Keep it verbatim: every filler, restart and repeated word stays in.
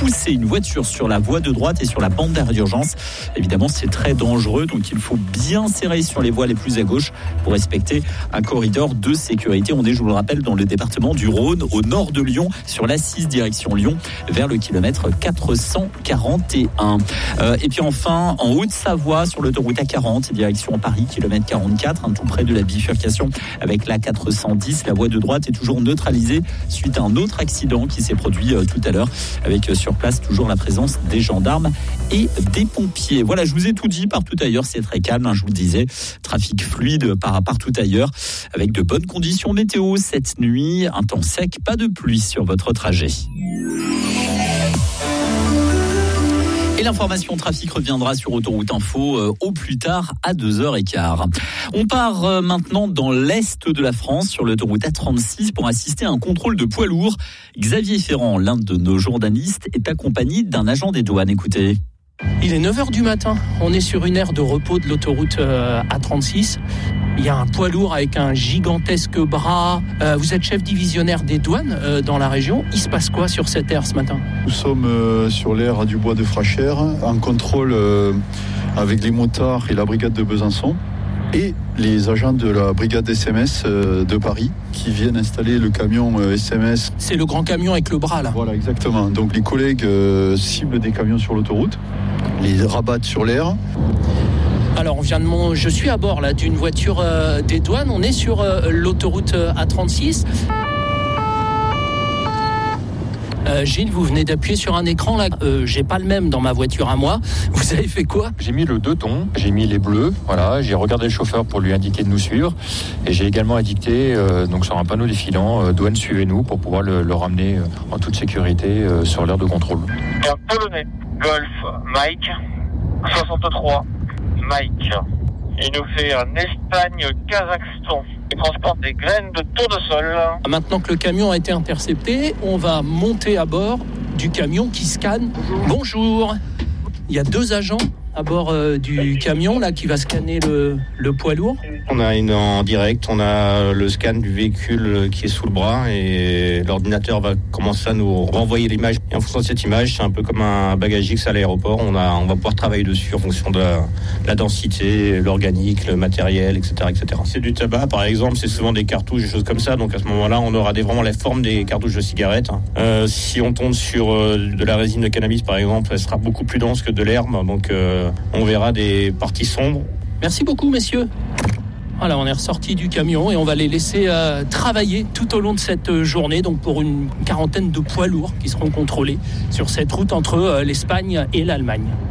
pousser une voiture sur la voie de droite et sur la bande d'arrêt d'urgence. Évidemment, c'est très dangereux, donc il faut bien serrer sur les voies les plus à gauche pour respecter un corridor de sécurité. On est, je vous le rappelle, dans le département du Rhône, au nord de Lyon, sur l'A six direction Lyon, vers le kilomètre quatre cent quarante et un. Euh, et puis enfin, en Haute-Savoie, sur l'autoroute A quarante, direction Paris, kilomètre quarante-quatre, hein, tout près de la bifurcation avec la quatre cent dix. La voie de droite est toujours neutralisée suite à un autre accident qui s'est produit euh, tout à l'heure, avec euh, sur place toujours la présence des gendarmes et des pompiers. Voilà, je vous ai tout dit. Partout ailleurs, c'est très calme, hein, je vous le disais. Trafic fluide par, partout ailleurs, avec de bonnes conditions météo cette nuit. Un temps sec, pas de pluie sur votre trajet. Et l'information trafic reviendra sur Autoroute Info euh, au plus tard à deux heures quinze. On part euh, maintenant dans l'est de la France sur l'autoroute A trente-six pour assister à un contrôle de poids lourd. Xavier Ferrand, l'un de nos journalistes, est accompagné d'un agent des douanes. Écoutez. Il est neuf heures du matin. On est sur une aire de repos de l'autoroute euh, A trente-six. Il y a un poids lourd avec un gigantesque bras. Euh, vous êtes chef divisionnaire des douanes euh, dans la région. Il se passe quoi sur cette aire ce matin ? Nous sommes euh, sur l'aire du bois de Frachère, en contrôle euh, avec les motards et la brigade de Besançon et les agents de la brigade S M S euh, de Paris qui viennent installer le camion euh, S M S. C'est le grand camion avec le bras là. Voilà, exactement. Donc les collègues euh, ciblent des camions sur l'autoroute, les rabattent sur l'aire. Alors on vient de mon... je suis à bord là d'une voiture euh, des douanes. On est sur euh, l'autoroute euh, A trente-six. Euh, Gilles, vous venez d'appuyer sur un écran là. Euh, j'ai pas le même dans ma voiture à moi. Vous avez fait quoi ? J'ai mis le deux tons, j'ai mis les bleus. Voilà, j'ai regardé le chauffeur pour lui indiquer de nous suivre, et j'ai également indiqué euh, donc sur un panneau défilant euh, douane suivez-nous pour pouvoir le, le ramener euh, en toute sécurité euh, sur l'aire de contrôle. Un Polonais, Golf, Mike, soixante-trois, Mike. Il nous fait un Espagne-Kazakhstan. Il transporte des graines de tournesol. Maintenant que le camion a été intercepté, on va monter à bord du camion qui scanne. Bonjour. Il y a deux agents à bord euh, du camion là qui va scanner le, le poids lourd. On a une en direct, on a le scan du véhicule qui est sous le bras et l'ordinateur va commencer à nous renvoyer l'image. Et en fonction de cette image, c'est un peu comme un bagage X à l'aéroport. On a, on va pouvoir travailler dessus en fonction de la, la densité, l'organique, le matériel, et cetera, et cetera. C'est du tabac, par exemple, c'est souvent des cartouches, des choses comme ça. Donc à ce moment-là, on aura des, vraiment la forme des cartouches de cigarettes. Euh, si on tombe sur euh, de la résine de cannabis, par exemple, elle sera beaucoup plus dense que de l'herbe. Donc euh, on verra des parties sombres. Merci beaucoup, messieurs. Voilà, on est ressorti du camion et on va les laisser euh, travailler tout au long de cette journée, donc pour une quarantaine de poids lourds qui seront contrôlés sur cette route entre euh, l'Espagne et l'Allemagne.